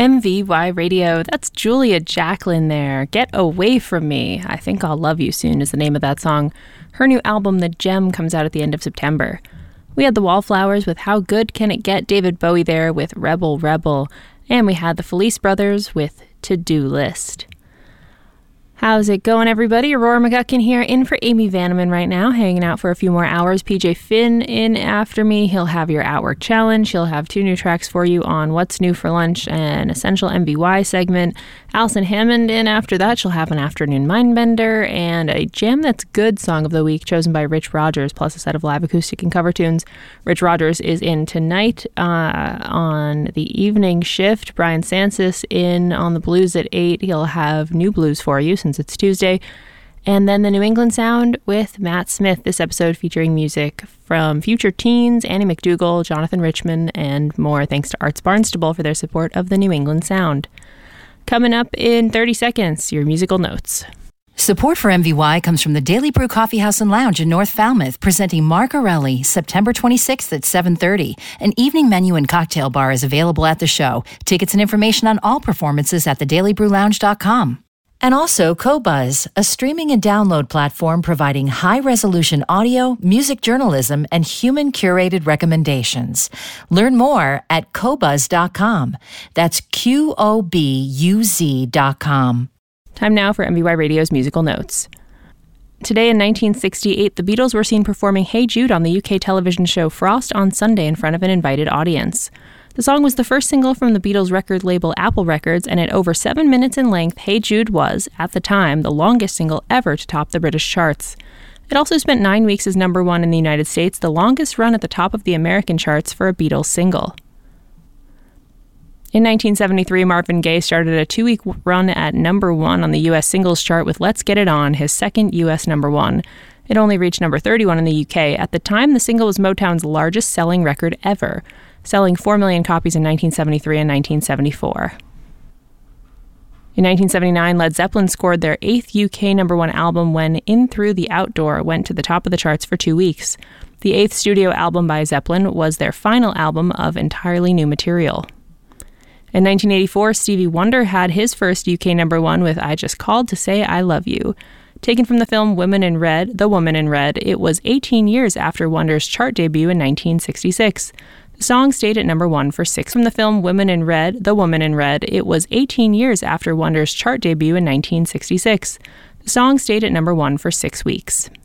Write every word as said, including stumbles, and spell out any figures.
M V Y Radio. That's Julia Jacklin there. Get Away From Me. I Think I'll Love You Soon is the name of that song. Her new album, The Gem, comes out at the end of September. We had the Wallflowers with How Good Can It Get, David Bowie there with Rebel Rebel. And we had the Felice Brothers with To-Do List. How's it going, everybody? Aurora McGuckin here, in for Amy Vanneman right now, hanging out for a few more hours. P J Finn in after me. He'll have your At Work Challenge. He'll have two new tracks for you on What's New for Lunch and Essential M V Y segment. Alison Hammond in after that. She'll have an Afternoon Mindbender and a Jam That's Good song of the week chosen by Rich Rogers, plus a set of live acoustic and cover tunes. Rich Rogers is in tonight uh, on the evening shift. Brian Sansis in on the blues at eight. He'll have new blues for you since it's Tuesday. And then the New England Sound with Matt Smith, this episode featuring music from Future Teens, Annie McDougall, Jonathan Richman, and more, thanks to Arts Barnstable for their support of the New England Sound. Coming up in thirty seconds, your musical notes. Support for M V Y comes from the Daily Brew Coffee House and Lounge in North Falmouth, presenting Mark Arelli, September twenty-sixth at seven thirty. An evening menu and cocktail bar is available at the show. Tickets and information on all performances at the daily brew lounge dot com. And also Qobuz, a streaming and download platform providing high-resolution audio, music journalism, and human-curated recommendations. Learn more at qobuz dot com. That's Q O B U Z dot com. Time now for M V Y Radio's musical notes. Today in nineteen sixty-eight, the Beatles were seen performing Hey Jude on the U K television show Frost on Sunday in front of an invited audience. The song was the first single from the Beatles' record label Apple Records, and at over seven minutes in length, Hey Jude was, at the time, the longest single ever to top the British charts. It also spent nine weeks as number one in the United States, the longest run at the top of the American charts for a Beatles single. In nineteen seventy-three, Marvin Gaye started a two-week run at number one on the U S singles chart with Let's Get It On, his second U S number one. It only reached number thirty-one in the U K. At the time, the single was Motown's largest-selling record ever, selling four million copies in nineteen seventy-three and nineteen seventy-four. In nineteen seventy-nine, Led Zeppelin scored their eighth U K number one album when In Through the Outdoor went to the top of the charts for two weeks. The eighth studio album by Zeppelin was their final album of entirely new material. In nineteen eighty-four, Stevie Wonder had his first U K number one with I Just Called to Say I Love You. Taken from the film Women in Red, The Woman in Red, it was eighteen years after Wonder's chart debut in nineteen sixty-six. The song stayed at number one for six. From the film Women in Red, The Woman in Red, it was eighteen years after Wonder's chart debut in nineteen sixty-six. The song stayed at number one for six weeks.